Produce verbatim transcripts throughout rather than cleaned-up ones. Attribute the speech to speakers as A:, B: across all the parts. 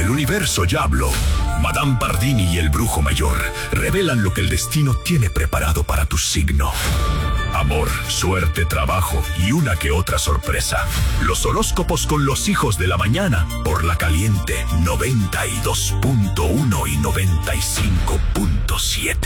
A: El universo ya habló. Madame Pardini y el brujo mayor revelan lo que el destino tiene preparado para tu signo. Amor, suerte, trabajo y una que otra sorpresa. Los horóscopos con los hijos de la mañana por La Caliente noventa y dos punto uno y noventa y cinco punto siete.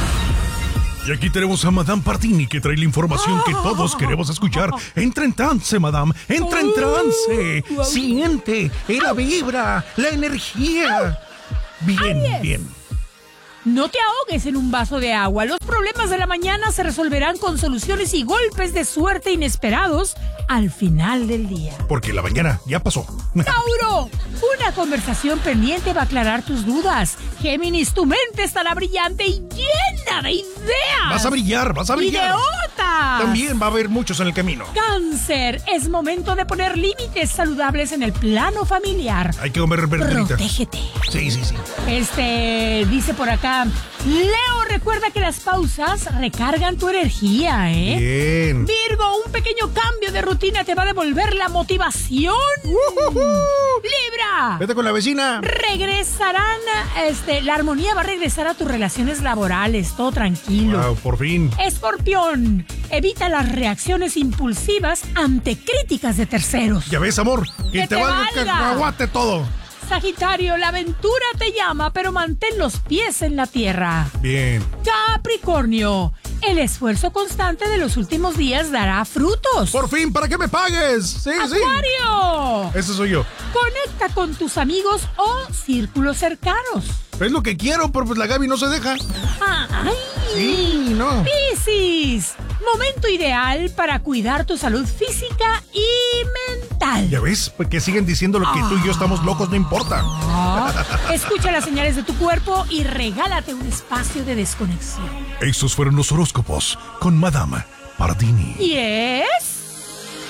B: Y aquí tenemos a Madame Pardini, que trae la información que todos queremos escuchar. Entra en trance, Madame. Entra en trance. Siente la vibra, la energía. Bien, bien.
C: No te ahogues en un vaso de agua. Los problemas de la mañana se resolverán con soluciones y golpes de suerte inesperados al final del día.
B: Porque la mañana ya pasó.
C: ¡Tauro! Una conversación pendiente va a aclarar tus dudas. Géminis, tu mente estará brillante y llena de ideas.
B: Vas a brillar, vas a brillar.
C: ¡Idiotas!
B: También va a haber muchos en el camino.
C: Cáncer, es momento de poner límites saludables en el plano familiar.
B: Hay que comer verdurita.
C: Protégete.
B: Sí, sí, sí.
C: Este, dice por acá, Leo, recuerda que las pausas recargan tu energía, ¿eh?
B: Bien.
C: Virgo, un pequeño cambio de rutina te va a devolver la motivación. Uh-huh. Libra,
B: vete con la vecina.
C: Regresarán, este, la armonía va a regresar a tus relaciones laborales, todo tranquilo.
B: Wow, por fin.
C: Escorpión, evita las reacciones impulsivas ante críticas de terceros.
B: Ya ves, amor, que,
C: que
B: te,
C: te
B: valga que aguante todo.
C: Sagitario, la aventura te llama, pero mantén los pies en la tierra.
B: Bien.
C: Capricornio, el esfuerzo constante de los últimos días dará frutos.
B: Por fin, ¿para qué me pagues? Sí,
C: Acuario.
B: sí. Ese soy yo.
C: Conecta con tus amigos o círculos cercanos.
B: Es lo que quiero, pero pues la Gaby no se deja.
C: ¡Ay!
B: Sí, no.
C: Piscis, momento ideal para cuidar tu salud física y mental.
B: Ya ves, porque siguen diciendo lo que ah. tú y yo estamos locos, no importa.
C: Ah. Escucha las señales de tu cuerpo y regálate un espacio de desconexión.
B: Estos fueron los horóscopos con Madame Pardini.
C: Yes.